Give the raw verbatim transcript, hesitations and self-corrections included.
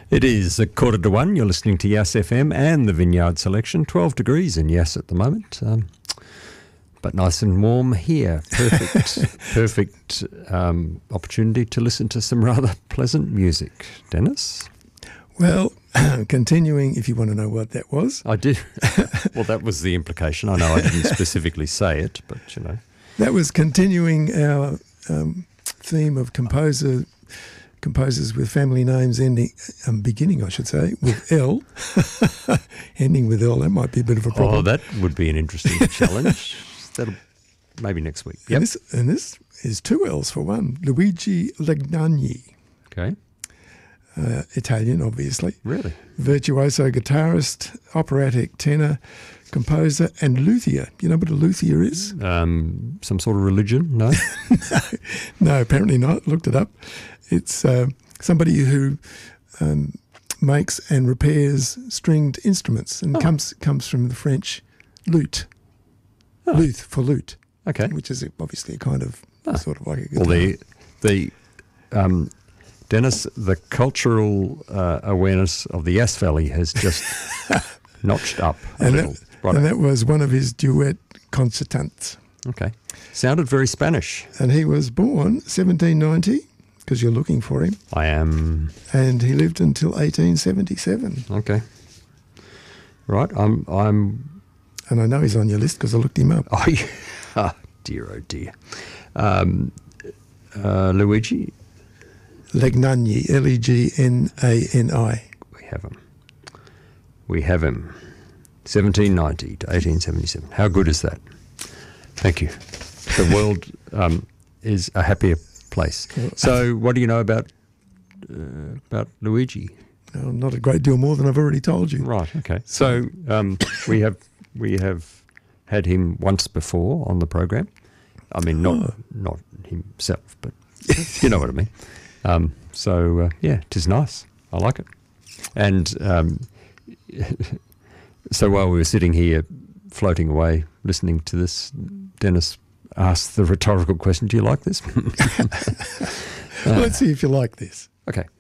It is a quarter to one. You're listening to Yass F M and the Vineyard Selection. twelve degrees in Yass at the moment, um, but nice and warm here. Perfect, perfect um, opportunity to listen to some rather pleasant music. Dennis? Well, continuing, if you want to know what that was. I did. Well, that was the implication. I know I didn't specifically say it, but, you know. That was continuing our um, theme of composer composers with family names ending, um, beginning, I should say, with L. Ending with L, that might be a bit of a problem. Oh, that would be an interesting challenge. That'll maybe next week. Yep. And this, and this is two L's for one. Luigi Legnagni. Okay. Uh, Italian, obviously. Really? Virtuoso guitarist, operatic tenor, composer, and luthier. You know what a luthier is? Um, some sort of religion? No? no, no, apparently not. Looked it up. It's uh, somebody who um, makes and repairs stringed instruments and oh. comes comes from the French lute, oh. luth for lute. Okay. Which is obviously a kind of oh. sort of like a guitar. Well, the, the um, Dennis, the cultural uh, awareness of the Yass Valley has just notched up a and little. That, right and that was one of his duet concertantes. Okay. Sounded very Spanish. And he was born seventeen ninety, because you're looking for him. I am. And he lived until eighteen seventy-seven. Okay. Right. I'm. I'm. And I know he's on your list because I looked him up. Oh, yeah. Oh dear, oh dear. Um, uh, Luigi Legnagni, L E G N A N I. We have him. We have him. seventeen ninety to eighteen seventy-seven. How good is that? Thank you. The world um, is a happier place. So, what do you know about uh, about Luigi? No, not a great deal more than I've already told you. Right. Okay. So um, we have we have had him once before on the program. I mean, not oh. not himself, but you know what I mean. Um, so uh, yeah, it is nice. I like it. And um, so while we were sitting here floating away listening to this, Dennis asked the rhetorical question, do you like this? uh, Let's see if you like this. Okay.